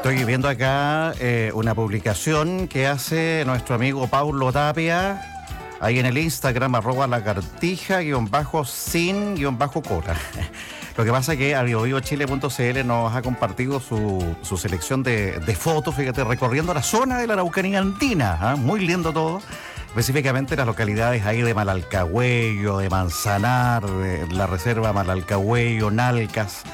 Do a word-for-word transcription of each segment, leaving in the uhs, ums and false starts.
Estoy viendo acá eh, una publicación que hace nuestro amigo Paulo Tapia, ahí en el Instagram, arroba lagartija, guión bajo, sin, guión bajo, cora. Lo que pasa es que a biobiochile punto cl nos ha compartido su, su selección de, de fotos, fíjate, recorriendo la zona de la Araucanía andina, ¿eh? Muy lindo todo. Específicamente las localidades ahí de Malalcahuello, de Manzanar, de la reserva Malalcahuello, Nalcas.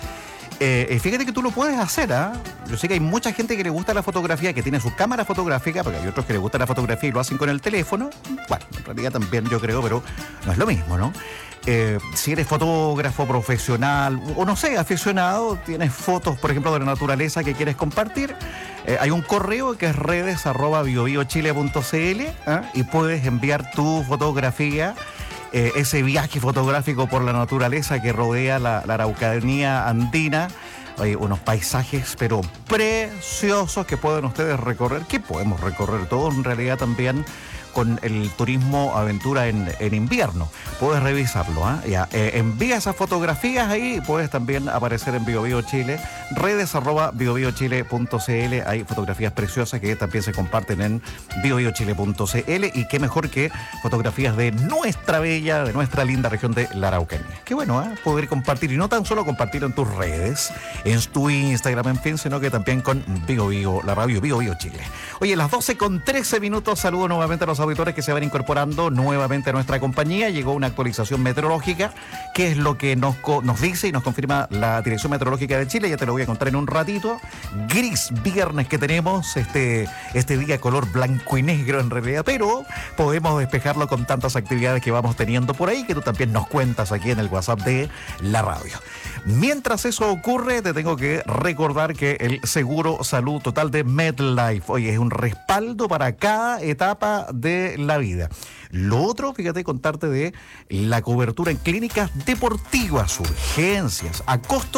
Eh, fíjate que tú lo puedes hacer, ¿ah? ¿eh? Yo sé que hay mucha gente que le gusta la fotografía, que tiene su cámara fotográfica, porque hay otros que les gusta la fotografía y lo hacen con el teléfono. Bueno, en realidad también yo creo, pero no es lo mismo, ¿no? Eh, si eres fotógrafo profesional o no sé, aficionado, tienes fotos, por ejemplo, de la naturaleza que quieres compartir, eh, hay un correo que es redes arroba biobiochile punto cl, ¿eh? Y puedes enviar tu fotografía. Eh, ese viaje fotográfico por la naturaleza que rodea la, la Araucanía andina. Hay unos paisajes pero preciosos que pueden ustedes recorrer, que podemos recorrer todos en realidad también con el turismo aventura en, en invierno. Puedes revisarlo, ¿eh? Ya, eh, envía esas fotografías ahí, puedes también aparecer en BioBioChile, redes arroba biobiochile punto cl. Hay fotografías preciosas que también se comparten en biobiochile punto cl, y qué mejor que fotografías de nuestra bella, de nuestra linda región de la Araucanía. Qué bueno, ¿eh? Poder compartir, y no tan solo compartir en tus redes, en tu Instagram, en fin, sino que también con BioBio, la radio BioBioChile. Oye, las doce con trece minutos, saludo nuevamente a los auditores que se van incorporando nuevamente a nuestra compañía. Llegó una actualización meteorológica, que es lo que nos, nos dice y nos confirma la Dirección Meteorológica de Chile. Ya te lo voy a contar en un ratito. Gris viernes que tenemos, este, este día color blanco y negro en realidad, pero podemos despejarlo con tantas actividades que vamos teniendo por ahí, que tú también nos cuentas aquí en el WhatsApp de la radio. Mientras eso ocurre, te tengo que recordar que el seguro salud total de MetLife, oye, es un respaldo para cada etapa de la vida. Lo otro, fíjate, contarte de la cobertura en clínicas deportivas, urgencias, a costo